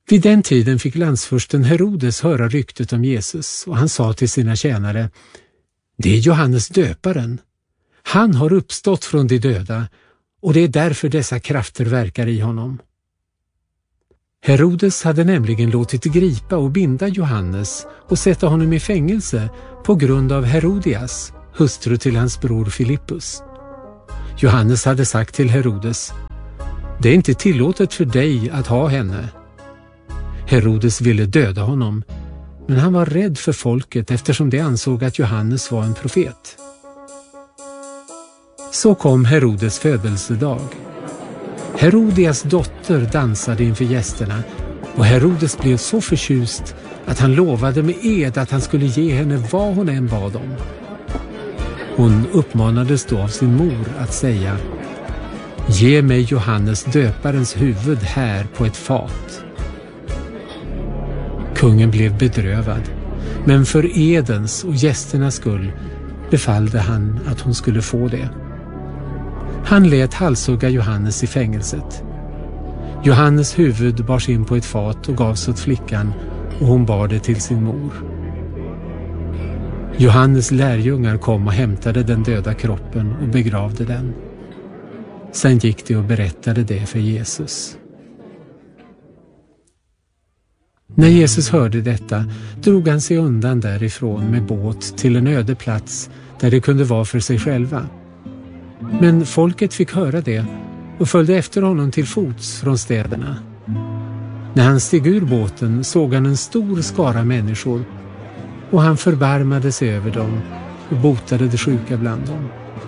Vid den tiden fick landsfursten Herodes höra ryktet om Jesus och han sa till sina tjänare: Det är Johannes döparen. Han har uppstått från de döda och det är därför dessa krafter verkar i honom. Herodes hade nämligen låtit gripa och binda Johannes och sätta honom i fängelse på grund av Herodias, hustru till hans bror Filippus. Johannes hade sagt till Herodes: Det är inte tillåtet för dig att ha henne. Herodes ville döda honom, men han var rädd för folket eftersom de ansåg att Johannes var en profet. Så kom Herodes födelsedag. Herodias dotter dansade inför gästerna och Herodes blev så förtjust att han lovade med ed att han skulle ge henne vad hon än bad om. Hon uppmanades då av sin mor att säga: Ge mig Johannes döparens huvud här på ett fat. Kungen blev bedrövad, men för edens och gästernas skull befallde han att hon skulle få det. Han lät halshugga Johannes i fängelset. Johannes huvud bars in på ett fat och gavs åt flickan och hon bar det till sin mor. Johannes lärjungar kom och hämtade den döda kroppen och begravde den. Sen gick de och berättade det för Jesus. När Jesus hörde detta drog han sig undan därifrån med båt till en öde plats där det kunde vara för sig själva. Men folket fick höra det och följde efter honom till fots från städerna. När han steg ur båten såg han en stor skara människor och han förbarmade sig över dem och botade de sjuka bland dem.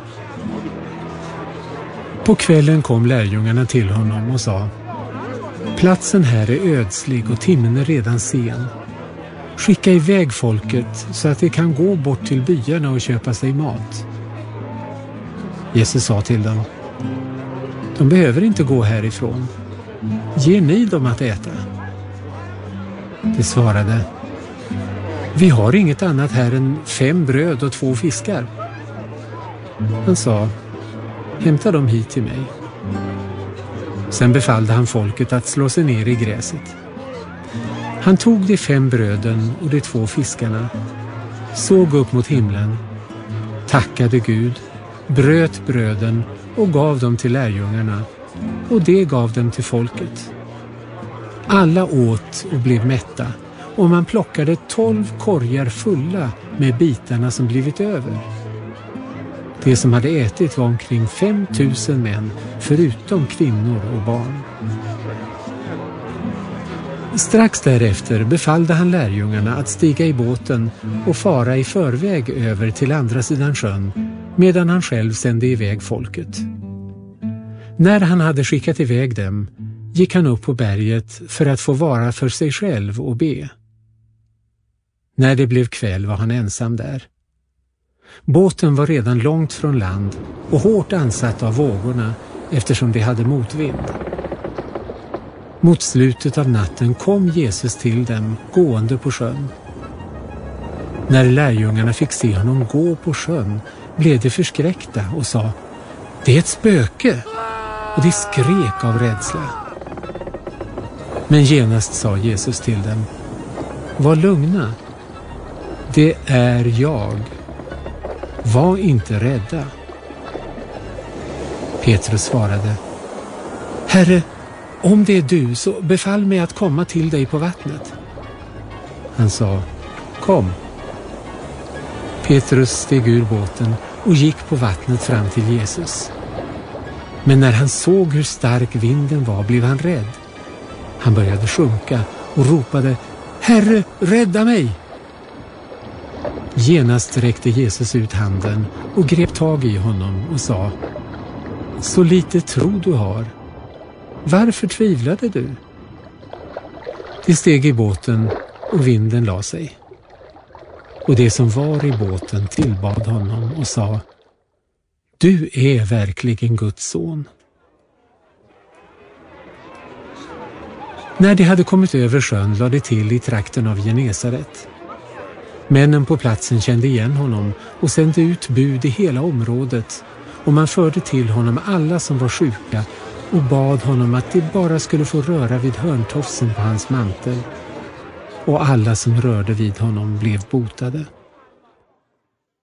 På kvällen kom lärjungarna till honom och sa: Platsen här är ödslig och timmen är redan sen. Skicka iväg folket så att de kan gå bort till byarna och köpa sig mat. Jesus sa till dem: De behöver inte gå härifrån. Ger ni dem att äta? De svarade: Vi har inget annat här än 5 bröd och 2 fiskar. Han sa: Hämta dem hit till mig. Sen befallde han folket att slå sig ner i gräset. Han tog de 5 bröden och de 2 fiskarna, såg upp mot himlen, tackade Gud, bröt bröden och gav dem till lärjungarna, och det gav dem till folket. Alla åt och blev mätta, och man plockade 12 korgar fulla med bitarna som blivit över. Det som hade ätit var omkring 5 000 män, förutom kvinnor och barn. Strax därefter befallde han lärjungarna att stiga i båten och fara i förväg över till andra sidan sjön, medan han själv sände iväg folket. När han hade skickat iväg dem gick han upp på berget för att få vara för sig själv och be. När det blev kväll var han ensam där. Båten var redan långt från land och hårt ansatt av vågorna eftersom de hade motvind. Mot slutet av natten kom Jesus till dem gående på sjön. När lärjungarna fick se honom gå på sjön blev de förskräckta och sa: Det är ett spöke! Och de skrek av rädsla. Men genast sa Jesus till dem: Var lugna, det är jag. Var inte rädda. Petrus svarade: Herre, om det är du så befall mig att komma till dig på vattnet. Han sa: Kom. Petrus steg ur båten och gick på vattnet fram till Jesus. Men när han såg hur stark vinden var blev han rädd. Han började sjunka och ropade: Herre, rädda mig! Genast räckte Jesus ut handen och grep tag i honom och sa: Så lite tro du har. Varför tvivlade du? De steg i båten och vinden la sig. Och det som var i båten tillbad honom och sa: Du är verkligen Guds son. När de hade kommit över sjön lade de till i trakten av Genesaret. Männen på platsen kände igen honom och sände ut bud i hela området, och man förde till honom alla som var sjuka och bad honom att de bara skulle få röra vid hörntofsen på hans mantel. Och alla som rörde vid honom blev botade.